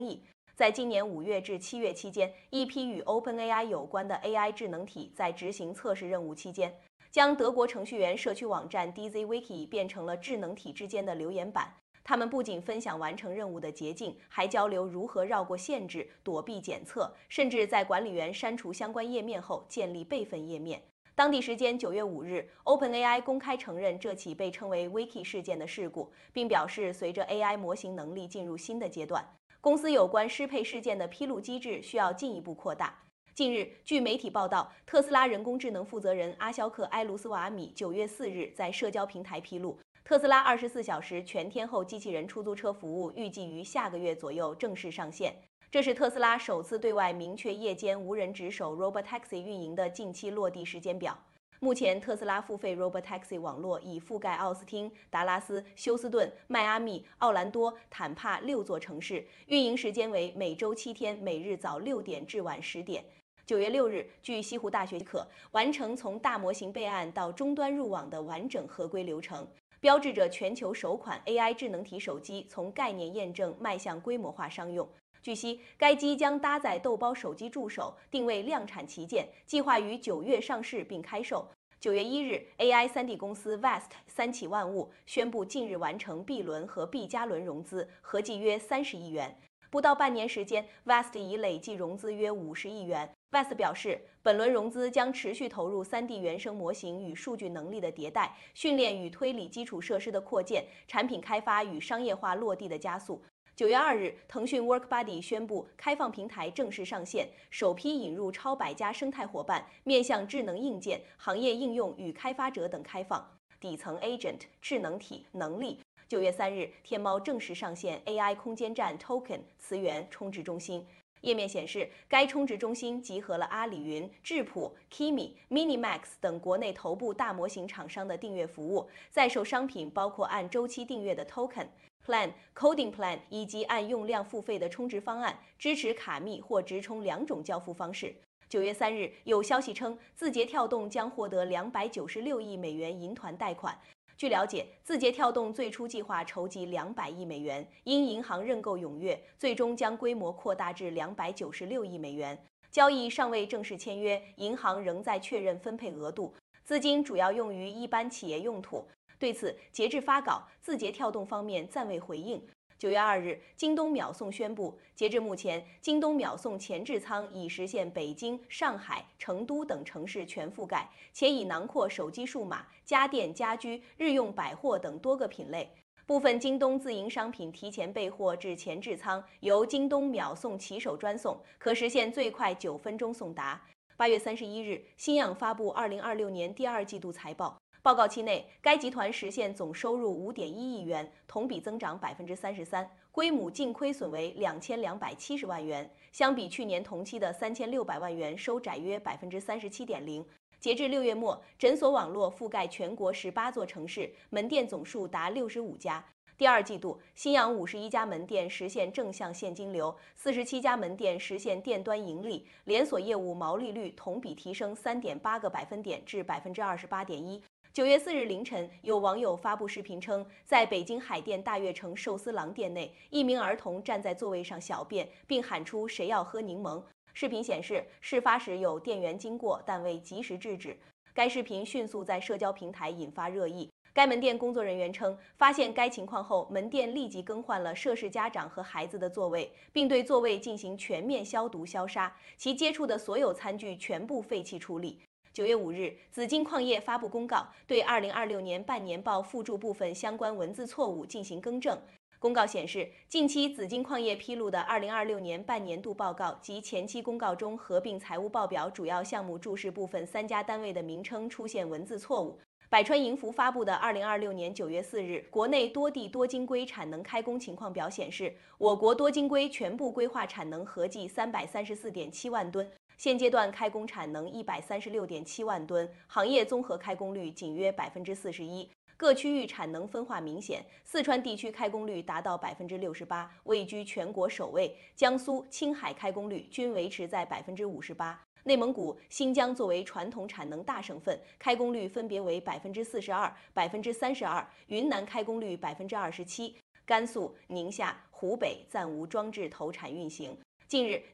议。在今年5月至7月期间，一批与 OpenAI 有关的 AI 智能体在执行测试任务期间，将德国程序员社区网站 DZWiki 变成了智能体之间的留言板。他们不仅分享完成任务的捷径，还交流如何绕过限制、躲避检测，甚至在管理员删除相关页面后建立备份页面。当地时间9月5日 ，OpenAI 公开承认这起被称为 Wiki 事件的事故，并表示随着 AI 模型能力进入新的阶段，公司有关适配事件的披露机制需要进一步扩大。近日，据媒体报道，特斯拉人工智能负责人阿肖克·埃卢斯瓦米9月4日在社交平台披露，特斯拉24小时全天候机器人出租车服务预计于下个月左右正式上线。这是特斯拉首次对外明确夜间无人值守 Robotaxi 运营的近期落地时间表。目前，特斯拉付费 Robotaxi 网络已覆盖奥斯汀、达拉斯、休斯顿、迈阿密、奥兰多、坦帕6座城市，运营时间为每周7天，每日早6点至晚10点。9月6日，据西湖大学可完成从大模型备案到终端入网的完整合规流程，标志着全球首款 AI 智能体手机从概念验证迈向规模化商用。据悉，该机将搭载豆包手机助手，定位量产旗舰，计划于9月上市并开售。9月1日 ，AI 3D 公司 Vast 三起万物宣布近日完成 B 轮和 B 加轮融资，合计约30亿元。不到半年时间 ，Vast 已累计融资约50亿元。Vast 表示，本轮融资将持续投入3D 原生模型与数据能力的迭代、训练与推理基础设施的扩建、产品开发与商业化落地的加速。9月2日，腾讯 WorkBuddy 宣布开放平台正式上线，首批引入超100家生态伙伴，面向智能硬件、行业应用与开发者等开放。底层 Agent 智能体能力。9月3日，天猫正式上线 AI 空间站 Token 词源充值中心。页面显示，该充值中心集合了阿里云、智谱、Kimi、Minimax 等国内头部大模型厂商的订阅服务，在售商品包括按周期订阅的 Token、Plan、Coding Plan 以及按用量付费的充值方案，支持卡密或直充2种交付方式。9月3日，有消息称，字节跳动将获得296亿美元银团贷款。据了解，字节跳动最初计划筹集200亿美元，因银行认购踊跃，最终将规模扩大至296亿美元。交易尚未正式签约，银行仍在确认分配额度，资金主要用于一般企业用途。对此，截至发稿，字节跳动方面暂未回应。9月2日，京东秒送宣布，截至目前，京东秒送前置仓已实现北京、上海、成都等城市全覆盖，且已囊括手机数码、家电、家居、日用百货等多个品类。部分京东自营商品提前备货至前置仓，由京东秒送骑手专送，可实现最快9分钟送达。8月31日，新氧发布2026年第2季度财报。报告期内，该集团实现总收入5.1亿元，同比增长33%，归母净亏损为2270万元，相比去年同期的3600万元收窄约37.0%。截至6月末，诊所网络覆盖全国18座城市，门店总数达65家。第2季度，新氧51家门店实现正向现金流，47家门店实现店端盈利，连锁业务毛利率同比提升3.8个百分点至28.1%。9月4日凌晨，有网友发布视频称，在北京海淀大悦城寿司郎店内，一名儿童站在座位上小便，并喊出"谁要喝柠檬"。视频显示，事发时有店员经过，但未及时制止。该视频迅速在社交平台引发热议。该门店工作人员称，发现该情况后，门店立即更换了涉事家长和孩子的座位，并对座位进行全面消毒消杀，其接触的所有餐具全部废弃处理。9月5日，紫金矿业发布公告，对2026年半年报附注部分相关文字错误进行更正。公告显示，近期紫金矿业披露的2026年半年度报告及前期公告中合并财务报表主要项目注释部分3家单位的名称出现文字错误。百川银服发布的2026年9月4日国内多地多晶硅产能开工情况表显示，我国多晶硅全部硅化产能合计334.7万吨，现阶段开工产能136.7万吨，行业综合开工率仅约41%。各区域产能分化明显，四川地区开工率达到68%，位居全国首位；江苏、青海开工率均维持在58%。内蒙古、新疆作为传统产能大省份，开工率分别为42%、32%；云南开工率27%。 甘肃、宁夏、湖北暂无装置投产运行。近日